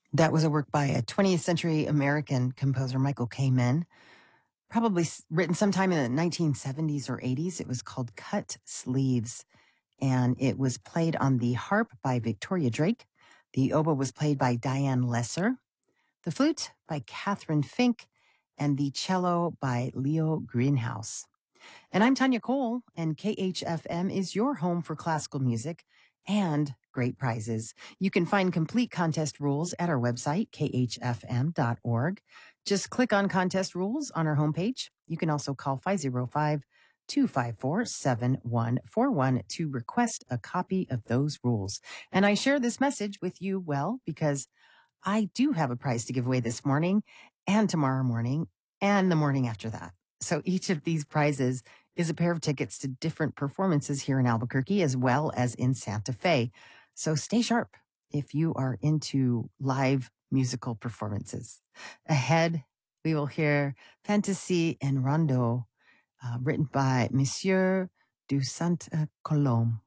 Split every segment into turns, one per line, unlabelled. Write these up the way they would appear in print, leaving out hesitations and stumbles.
That was a work by a 20th century American composer, Michael Kamen, probably written sometime in the 1970s or 80s. It was called Cut Sleeves, and it was played on the harp by Victoria Drake. The oboe was played by Diane Lesser, the flute by Catherine Fink, and the cello by Leo Greenhouse. And I'm Tanya Cole, and KHFM is your home for classical music and great prizes. You can find complete contest rules at our website, khfm.org. Just click on contest rules on our homepage. You can also call 505-254-7141 to request a copy of those rules. And I share this message with you, well, because I do have a prize to give away this morning and tomorrow morning and the morning after that. So each of these prizes is a pair of tickets to different performances here in Albuquerque as well as in Santa Fe. So stay sharp if you are into live musical performances. Ahead, we will hear Fantasy and Rondo, written by Monsieur du Saint-Colombe.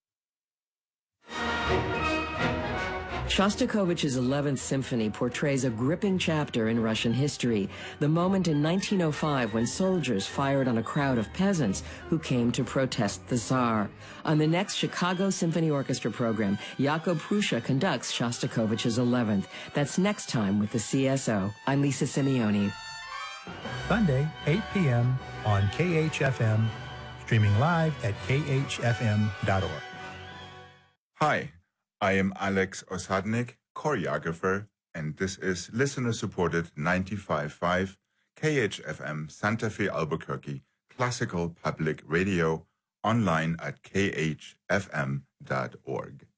Shostakovich's 11th Symphony portrays a gripping chapter in Russian history, the moment in 1905 when soldiers fired on a crowd of peasants who came to protest the Tsar. On the next Chicago Symphony Orchestra program, Jakub Prussia conducts Shostakovich's 11th. That's next time with the CSO. I'm Lisa Simeone.
Sunday, 8 p.m. on KHFM, streaming live at khfm.org.
Hi. I am Alex Osadnik, choreographer, and this is listener-supported 95.5 KHFM Santa Fe Albuquerque Classical Public Radio, online at khfm.org.